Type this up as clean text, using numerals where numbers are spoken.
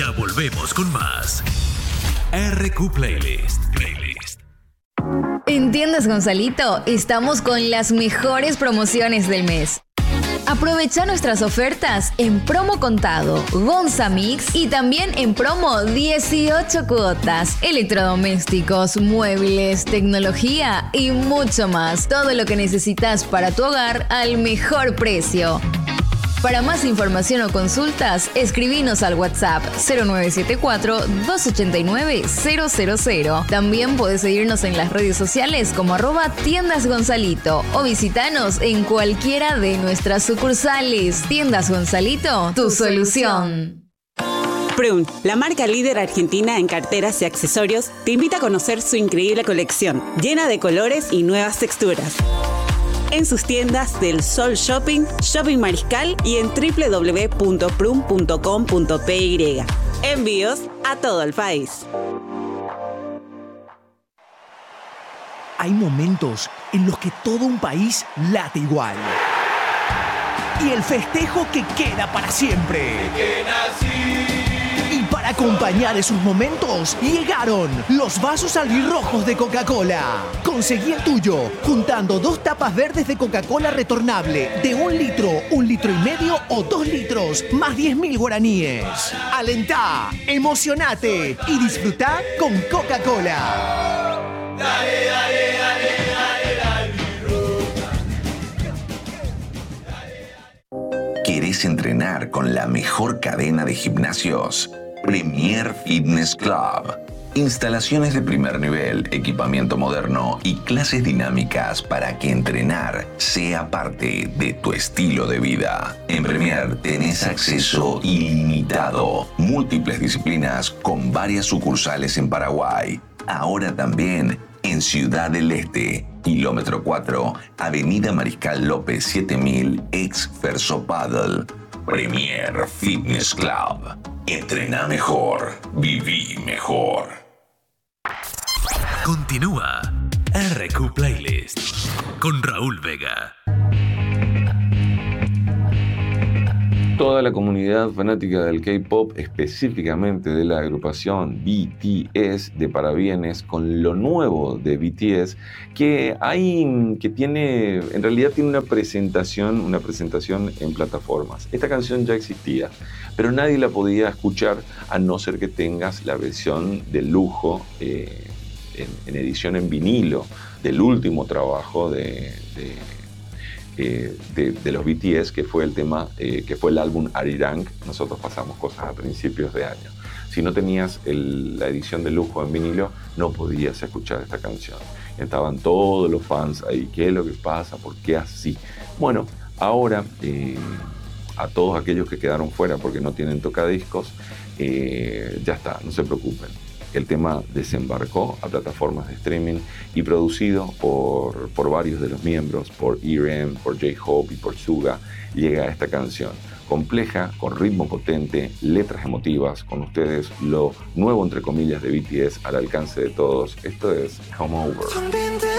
Ya volvemos con más RQ Playlist. En Tiendas Gonzalito estamos con las mejores promociones del mes. Aprovecha nuestras ofertas en promo contado, Gonza Mix y también en promo 18 cuotas, electrodomésticos, muebles, tecnología y mucho más. Todo lo que necesitas para tu hogar al mejor precio. Para más información o consultas, escribinos al WhatsApp 0974-289-000. También puedes seguirnos en las redes sociales como @Tiendas Gonzalito o visitanos en cualquiera de nuestras sucursales. Tiendas Gonzalito, tu solución. Prun, la marca líder argentina en carteras y accesorios, te invita a conocer su increíble colección, llena de colores y nuevas texturas. En sus tiendas del Sol Shopping, Shopping Mariscal y en www.prun.com.py. Envíos a todo el país. Hay momentos en los que todo un país late igual. Y el festejo que queda para siempre. Y para acompañar esos momentos, llegaron los vasos albirrojos de Coca-Cola. Conseguí el tuyo, juntando 2 tapas verdes de Coca-Cola retornable de 1 litro, 1,5 litros o 2 litros, más 10.000 guaraníes. Alentá, emocionate y disfrutá con Coca-Cola. Dale, dale, dale, dale, dale, ¿Querés entrenar con la mejor cadena de gimnasios? Premier Fitness Club. Instalaciones de primer nivel, equipamiento moderno y clases dinámicas para que entrenar sea parte de tu estilo de vida. En Premier tenés acceso ilimitado, múltiples disciplinas con varias sucursales en Paraguay. Ahora también en Ciudad del Este, kilómetro 4, Avenida Mariscal López 7000, ex Ferso Paddle. Premier Fitness Club. Entrená mejor, viví mejor. Continúa RQ Playlist con Raúl Vega. Toda la comunidad fanática del K-pop, específicamente de la agrupación BTS, de parabienes con lo nuevo de BTS, que tiene, en realidad tiene una presentación en plataformas. Esta canción ya existía, pero nadie la podía escuchar a no ser que tengas la versión de lujo en edición en vinilo del último trabajo de los BTS, que fue el tema, que fue el álbum Arirang. Nosotros pasamos cosas a principios de año. Si no tenías la edición de lujo en vinilo, no podías escuchar esta canción. Estaban todos los fans ahí. ¿Qué es lo que pasa? ¿Por qué así? Bueno, ahora a todos aquellos que quedaron fuera porque no tienen tocadiscos, ya está, no se preocupen. El tema desembarcó a plataformas de streaming y producido por varios de los miembros, por ERM, por J-Hope y por Suga, llega esta canción. Compleja, con ritmo potente, letras emotivas, con ustedes lo nuevo, entre comillas, de BTS al alcance de todos. Esto es Come Over.